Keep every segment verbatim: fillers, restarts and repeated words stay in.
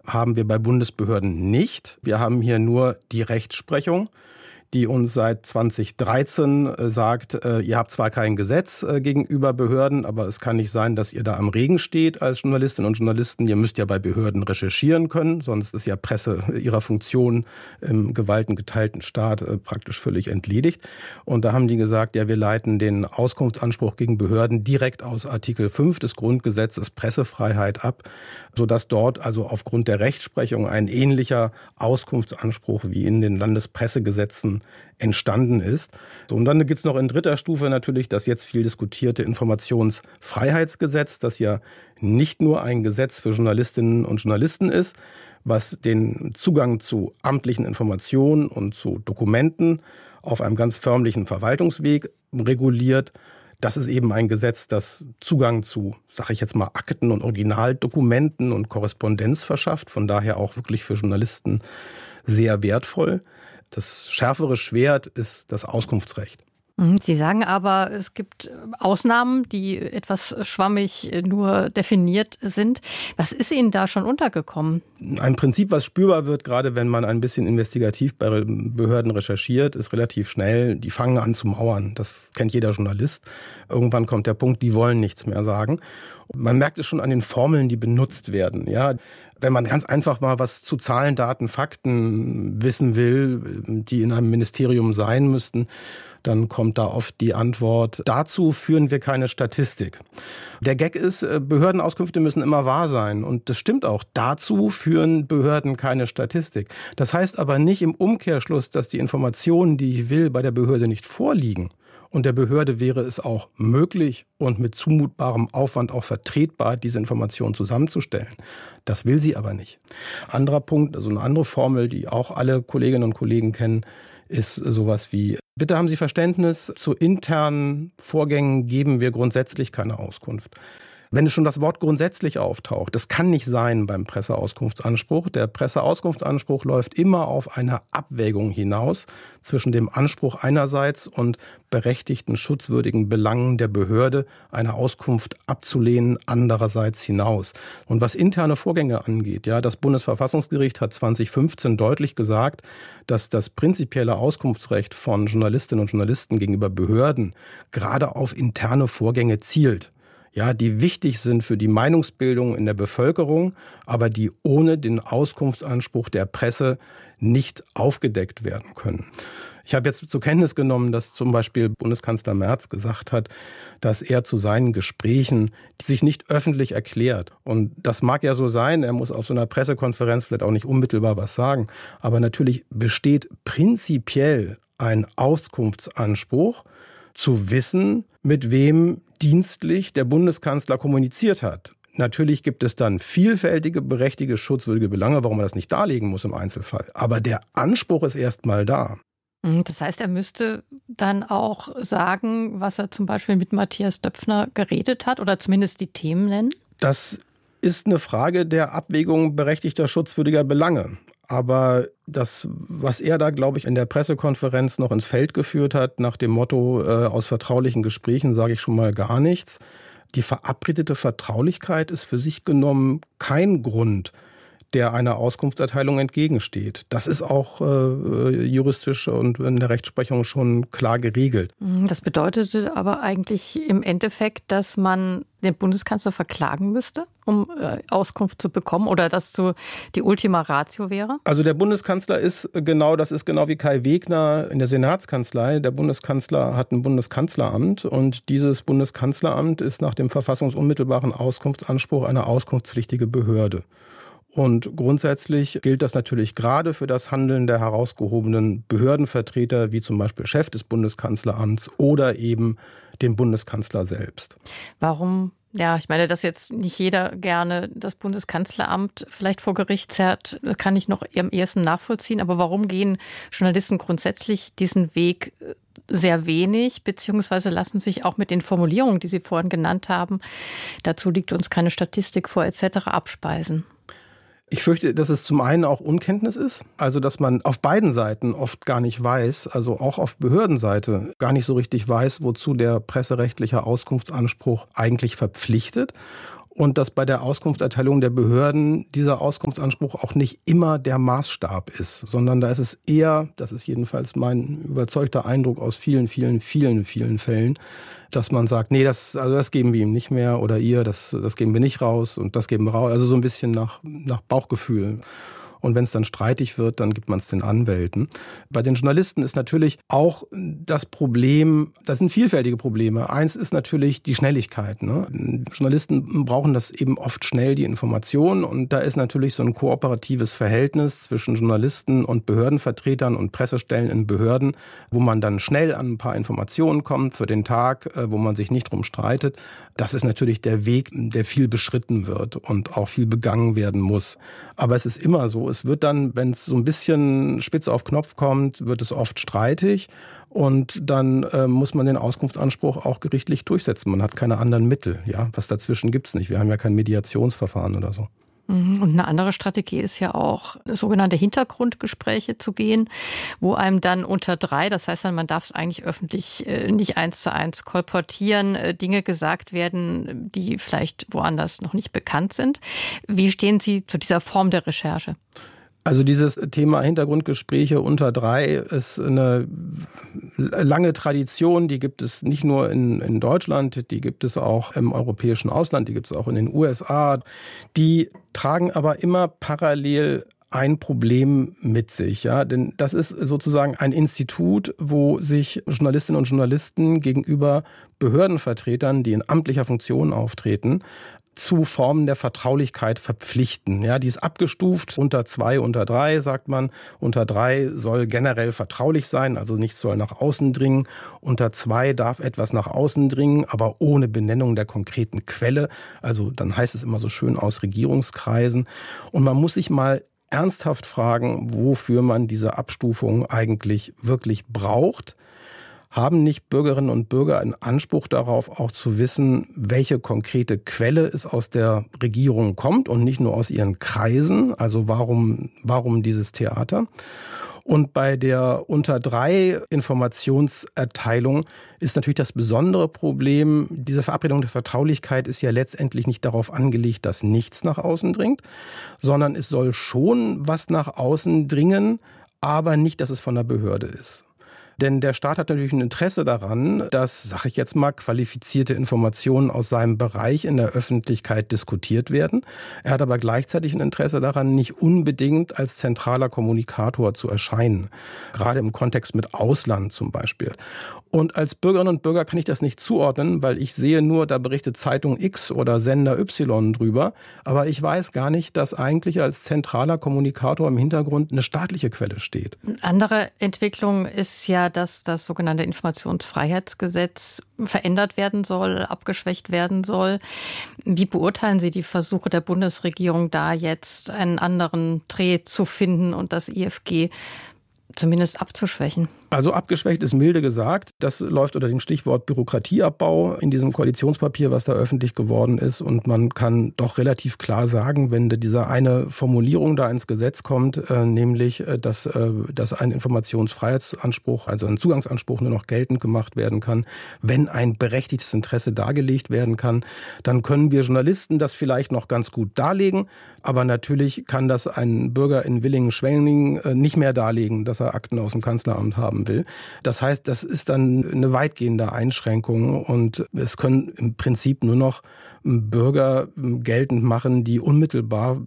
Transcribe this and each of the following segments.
haben wir bei Bundesbehörden nicht. Wir haben hier nur die Rechtsprechung, die uns seit zweitausenddreizehn sagt, äh, ihr habt zwar kein Gesetz äh, gegenüber Behörden, aber es kann nicht sein, dass ihr da am Regen steht als Journalistinnen und Journalisten. Ihr müsst ja bei Behörden recherchieren können, sonst ist ja Presse ihrer Funktion im gewalten geteilten Staat äh, praktisch völlig entledigt. Und da haben die gesagt, ja, wir leiten den Auskunftsanspruch gegen Behörden direkt aus Artikel fünf des Grundgesetzes Pressefreiheit ab, sodass dort also aufgrund der Rechtsprechung ein ähnlicher Auskunftsanspruch wie in den Landespressegesetzen entstanden ist. So, und dann gibt es noch in dritter Stufe natürlich das jetzt viel diskutierte Informationsfreiheitsgesetz, das ja nicht nur ein Gesetz für Journalistinnen und Journalisten ist, was den Zugang zu amtlichen Informationen und zu Dokumenten auf einem ganz förmlichen Verwaltungsweg reguliert. Das ist eben ein Gesetz, das Zugang zu, sage ich jetzt mal, Akten und Originaldokumenten und Korrespondenz verschafft. Von daher auch wirklich für Journalisten sehr wertvoll. Das schärfere Schwert ist das Auskunftsrecht. Sie sagen aber, es gibt Ausnahmen, die etwas schwammig nur definiert sind. Was ist Ihnen da schon untergekommen? Ein Prinzip, was spürbar wird, gerade wenn man ein bisschen investigativ bei Behörden recherchiert, ist relativ schnell, die fangen an zu mauern. Das kennt jeder Journalist. Irgendwann kommt der Punkt, die wollen nichts mehr sagen. Man merkt es schon an den Formeln, die benutzt werden. Ja, wenn man ganz einfach mal was zu Zahlen, Daten, Fakten wissen will, die in einem Ministerium sein müssten, dann kommt da oft die Antwort, dazu führen wir keine Statistik. Der Gag ist, Behördenauskünfte müssen immer wahr sein. Und das stimmt auch. Dazu führen Behörden keine Statistik. Das heißt aber nicht im Umkehrschluss, dass die Informationen, die ich will, bei der Behörde nicht vorliegen. Und der Behörde wäre es auch möglich und mit zumutbarem Aufwand auch vertretbar, diese Informationen zusammenzustellen. Das will sie aber nicht. Anderer Punkt, also eine andere Formel, die auch alle Kolleginnen und Kollegen kennen, ist sowas wie, bitte haben Sie Verständnis, zu internen Vorgängen geben wir grundsätzlich keine Auskunft. Wenn es schon das Wort grundsätzlich auftaucht, das kann nicht sein beim Presseauskunftsanspruch. Der Presseauskunftsanspruch läuft immer auf eine Abwägung hinaus zwischen dem Anspruch einerseits und berechtigten, schutzwürdigen Belangen der Behörde, eine Auskunft abzulehnen, andererseits hinaus. Und was interne Vorgänge angeht, ja, das Bundesverfassungsgericht hat zweitausendfünfzehn deutlich gesagt, dass das prinzipielle Auskunftsrecht von Journalistinnen und Journalisten gegenüber Behörden gerade auf interne Vorgänge zielt. Ja, die wichtig sind für die Meinungsbildung in der Bevölkerung, aber die ohne den Auskunftsanspruch der Presse nicht aufgedeckt werden können. Ich habe jetzt zur Kenntnis genommen, dass zum Beispiel Bundeskanzler Merz gesagt hat, dass er zu seinen Gesprächen sich nicht öffentlich erklärt. Und das mag ja so sein, er muss auf so einer Pressekonferenz vielleicht auch nicht unmittelbar was sagen. Aber natürlich besteht prinzipiell ein Auskunftsanspruch, zu wissen, mit wem dienstlich der Bundeskanzler kommuniziert hat. Natürlich gibt es dann vielfältige, berechtigte, schutzwürdige Belange, warum man das nicht darlegen muss im Einzelfall. Aber der Anspruch ist erstmal da. Das heißt, er müsste dann auch sagen, was er zum Beispiel mit Matthias Döpfner geredet hat oder zumindest die Themen nennen? Das ist eine Frage der Abwägung berechtigter, schutzwürdiger Belange. Aber das, was er da, glaube ich, in der Pressekonferenz noch ins Feld geführt hat, nach dem Motto, äh, aus vertraulichen Gesprächen sage ich schon mal gar nichts. Die verabredete Vertraulichkeit ist für sich genommen kein Grund, der einer Auskunftserteilung entgegensteht. Das ist auch äh, juristisch und in der Rechtsprechung schon klar geregelt. Das bedeutete aber eigentlich im Endeffekt, dass man den Bundeskanzler verklagen müsste, um äh, Auskunft zu bekommen, oder dass so die Ultima Ratio wäre? Also der Bundeskanzler ist genau, das ist genau wie Kai Wegner in der Senatskanzlei. Der Bundeskanzler hat ein Bundeskanzleramt und dieses Bundeskanzleramt ist nach dem verfassungsunmittelbaren Auskunftsanspruch eine auskunftspflichtige Behörde. Und grundsätzlich gilt das natürlich gerade für das Handeln der herausgehobenen Behördenvertreter, wie zum Beispiel Chef des Bundeskanzleramts oder eben dem Bundeskanzler selbst. Warum? Ja, ich meine, dass jetzt nicht jeder gerne das Bundeskanzleramt vielleicht vor Gericht zerrt, das kann ich noch am ehesten nachvollziehen. Aber warum gehen Journalisten grundsätzlich diesen Weg sehr wenig, beziehungsweise lassen sich auch mit den Formulierungen, die Sie vorhin genannt haben, dazu liegt uns keine Statistik vor et cetera abspeisen? Ich fürchte, dass es zum einen auch Unkenntnis ist, also dass man auf beiden Seiten oft gar nicht weiß, also auch auf Behördenseite gar nicht so richtig weiß, wozu der presserechtliche Auskunftsanspruch eigentlich verpflichtet. und dass bei der Auskunftserteilung der Behörden dieser Auskunftsanspruch auch nicht immer der Maßstab ist, sondern da ist es eher, das ist jedenfalls mein überzeugter Eindruck aus vielen, vielen, vielen, vielen Fällen, dass man sagt, nee, das, also das geben wir ihm nicht mehr oder ihr, das, das geben wir nicht raus und das geben wir raus. Also so ein bisschen nach, nach Bauchgefühl. Und wenn es dann streitig wird, dann gibt man es den Anwälten. Bei den Journalisten ist natürlich auch das Problem, das sind vielfältige Probleme. Eins ist natürlich die Schnelligkeit. Ne? Journalisten brauchen das eben oft schnell, die Information. Und da ist natürlich so ein kooperatives Verhältnis zwischen Journalisten und Behördenvertretern und Pressestellen in Behörden, wo man dann schnell an ein paar Informationen kommt für den Tag, wo man sich nicht drum streitet. Das ist natürlich der Weg, der viel beschritten wird und auch viel begangen werden muss. Aber es ist immer so, es wird dann, wenn es so ein bisschen spitz auf Knopf kommt, wird es oft streitig und dann äh, muss man den Auskunftsanspruch auch gerichtlich durchsetzen. Man hat keine anderen Mittel. Ja, was dazwischen gibt's nicht. Wir haben ja kein Mediationsverfahren oder so. Und eine andere Strategie ist ja auch, sogenannte Hintergrundgespräche zu gehen, wo einem dann unter drei, das heißt dann, man darf es eigentlich öffentlich nicht eins zu eins kolportieren, Dinge gesagt werden, die vielleicht woanders noch nicht bekannt sind. Wie stehen Sie zu dieser Form der Recherche? Also dieses Thema Hintergrundgespräche unter drei ist eine lange Tradition, die gibt es nicht nur in, in Deutschland, die gibt es auch im europäischen Ausland, die gibt es auch in den U S A. Die tragen aber immer parallel ein Problem mit sich, ja, denn das ist sozusagen ein Institut, wo sich Journalistinnen und Journalisten gegenüber Behördenvertretern, die in amtlicher Funktion auftreten, zu Formen der Vertraulichkeit verpflichten. Ja, die ist abgestuft unter zwei, unter drei, sagt man. Unter drei soll generell vertraulich sein, also nichts soll nach außen dringen. Unter zwei darf etwas nach außen dringen, aber ohne Benennung der konkreten Quelle. Also dann heißt es immer so schön aus Regierungskreisen. Und man muss sich mal ernsthaft fragen, wofür man diese Abstufung eigentlich wirklich braucht. Haben nicht Bürgerinnen und Bürger einen Anspruch darauf, auch zu wissen, welche konkrete Quelle es aus der Regierung kommt und nicht nur aus ihren Kreisen? Also warum, warum dieses Theater? Und bei der unter drei Informationserteilung ist natürlich das besondere Problem, diese Verabredung der Vertraulichkeit ist ja letztendlich nicht darauf angelegt, dass nichts nach außen dringt, sondern es soll schon was nach außen dringen, aber nicht, dass es von der Behörde ist. Denn der Staat hat natürlich ein Interesse daran, dass, sage ich jetzt mal, qualifizierte Informationen aus seinem Bereich in der Öffentlichkeit diskutiert werden. Er hat aber gleichzeitig ein Interesse daran, nicht unbedingt als zentraler Kommunikator zu erscheinen. Gerade im Kontext mit Ausland zum Beispiel. Und als Bürgerinnen und Bürger kann ich das nicht zuordnen, weil ich sehe nur, da berichtet Zeitung X oder Sender Y drüber. Aber ich weiß gar nicht, dass eigentlich als zentraler Kommunikator im Hintergrund eine staatliche Quelle steht. Eine andere Entwicklung ist ja, dass das sogenannte Informationsfreiheitsgesetz verändert werden soll, abgeschwächt werden soll. Wie beurteilen Sie die Versuche der Bundesregierung, da jetzt einen anderen Dreh zu finden und das I F G zumindest abzuschwächen? Also abgeschwächt ist milde gesagt. Das läuft unter dem Stichwort Bürokratieabbau in diesem Koalitionspapier, was da öffentlich geworden ist. Und man kann doch relativ klar sagen, wenn diese eine Formulierung da ins Gesetz kommt, äh, nämlich, äh, dass, äh, dass ein Informationsfreiheitsanspruch, also ein Zugangsanspruch nur noch geltend gemacht werden kann, wenn ein berechtigtes Interesse dargelegt werden kann, dann können wir Journalisten das vielleicht noch ganz gut darlegen. Aber natürlich kann das ein Bürger in Villingen-Schwenningen äh, nicht mehr darlegen, dass er Akten aus dem Kanzleramt haben will. Das heißt, das ist dann eine weitgehende Einschränkung und es können im Prinzip nur noch Bürger geltend machen, die unmittelbar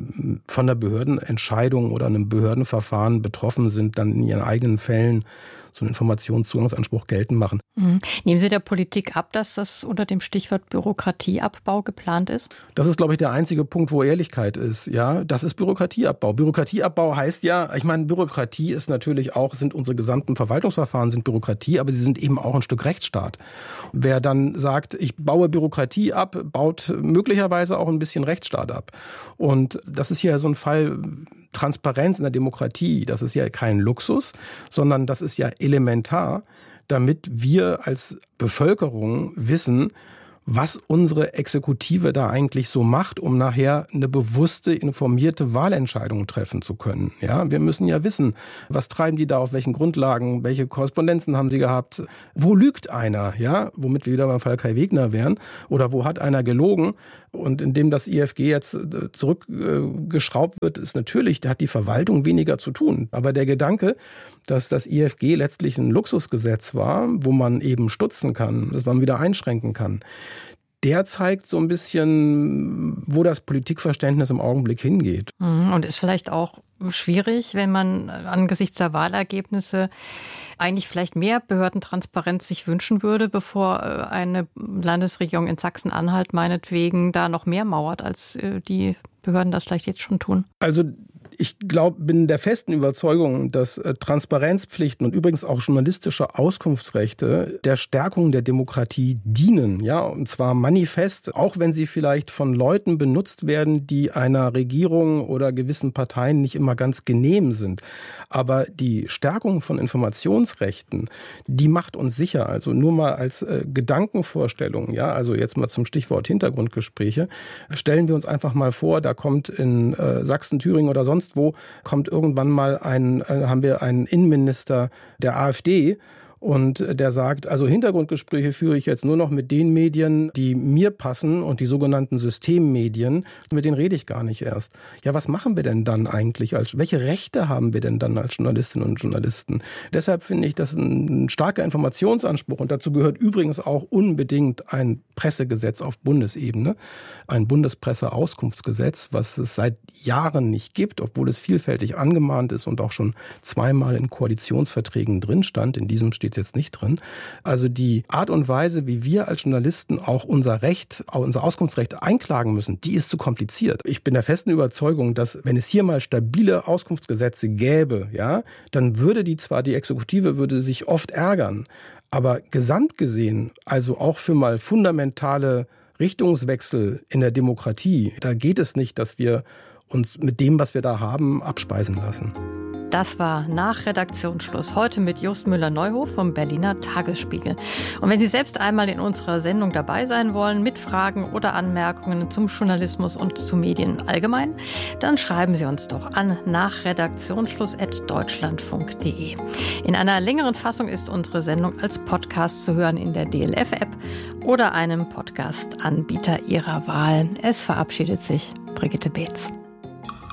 von der Behördenentscheidung oder einem Behördenverfahren betroffen sind, dann in ihren eigenen Fällen so einen Informationszugangsanspruch geltend machen. Mhm. Nehmen Sie der Politik ab, dass das unter dem Stichwort Bürokratieabbau geplant ist? Das ist, glaube ich, der einzige Punkt, wo Ehrlichkeit ist. Ja, das ist Bürokratieabbau. Bürokratieabbau heißt ja, ich meine, Bürokratie ist natürlich auch, sind unsere gesamten Verwaltungsverfahren sind Bürokratie, aber sie sind eben auch ein Stück Rechtsstaat. Wer dann sagt, ich baue Bürokratie ab, baut möglicherweise auch ein bisschen Rechtsstaat ab. Und das ist hier so ein Fall Transparenz in der Demokratie. Das ist ja kein Luxus, sondern das ist ja elementar, damit wir als Bevölkerung wissen, was unsere Exekutive da eigentlich so macht, um nachher eine bewusste, informierte Wahlentscheidung treffen zu können. Ja, wir müssen ja wissen, was treiben die da, auf welchen Grundlagen, welche Korrespondenzen haben sie gehabt, wo lügt einer, ja, womit wir wieder beim Fall Kai Wegner wären, oder wo hat einer gelogen, Und indem das I F G jetzt zurückgeschraubt wird, ist natürlich, da hat die Verwaltung weniger zu tun. Aber der Gedanke, dass das I F G letztlich ein Luxusgesetz war, wo man eben stutzen kann, dass man wieder einschränken kann, der zeigt so ein bisschen, wo das Politikverständnis im Augenblick hingeht. Und ist vielleicht auch schwierig, wenn man angesichts der Wahlergebnisse eigentlich vielleicht mehr Behördentransparenz sich wünschen würde, bevor eine Landesregierung in Sachsen-Anhalt meinetwegen da noch mehr mauert, als die Behörden das vielleicht jetzt schon tun. Also ich glaube, bin der festen Überzeugung, dass äh, Transparenzpflichten und übrigens auch journalistische Auskunftsrechte der Stärkung der Demokratie dienen, ja, und zwar manifest, auch wenn sie vielleicht von Leuten benutzt werden, die einer Regierung oder gewissen Parteien nicht immer ganz genehm sind. Aber die Stärkung von Informationsrechten, die macht uns sicher. Also nur mal als äh, Gedankenvorstellung, ja, also jetzt mal zum Stichwort Hintergrundgespräche, stellen wir uns einfach mal vor, da kommt in äh, Sachsen, Thüringen oder sonst wo, kommt irgendwann mal ein, äh, haben wir einen Innenminister der AfD, und der sagt, also Hintergrundgespräche führe ich jetzt nur noch mit den Medien, die mir passen, und die sogenannten Systemmedien, mit denen rede ich gar nicht erst. Ja, was machen wir denn dann eigentlich? Als, welche Rechte haben wir denn dann als Journalistinnen und Journalisten? Deshalb finde ich das ein, ein starker Informationsanspruch, und dazu gehört übrigens auch unbedingt ein Pressegesetz auf Bundesebene, ein Bundespresseauskunftsgesetz, was es seit Jahren nicht gibt, obwohl es vielfältig angemahnt ist und auch schon zweimal in Koalitionsverträgen drin stand. In diesem steht jetzt nicht drin. Also die Art und Weise, wie wir als Journalisten auch unser Recht, unser Auskunftsrecht einklagen müssen, die ist zu kompliziert. Ich bin der festen Überzeugung, dass wenn es hier mal stabile Auskunftsgesetze gäbe, ja, dann würde die zwar, die Exekutive würde sich oft ärgern, aber gesamt gesehen, also auch für mal fundamentale Richtungswechsel in der Demokratie, da geht es nicht, dass wir uns mit dem, was wir da haben, abspeisen lassen. Das war nach Redaktionsschluss heute mit Jost Müller-Neuhof vom Berliner Tagesspiegel. Und wenn Sie selbst einmal in unserer Sendung dabei sein wollen, mit Fragen oder Anmerkungen zum Journalismus und zu Medien allgemein, dann schreiben Sie uns doch an nachredaktionsschluss at deutschlandfunk punkt de. In einer längeren Fassung ist unsere Sendung als Podcast zu hören in der D L F-App oder einem Podcast-Anbieter Ihrer Wahl. Es verabschiedet sich Brigitte Beetz.